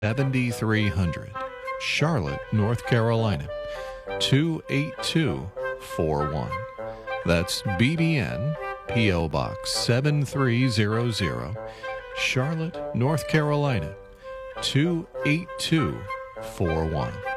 7300, Charlotte, North Carolina, 28241. That's BDN, P.O. Box 7300, Charlotte, North Carolina, 28241.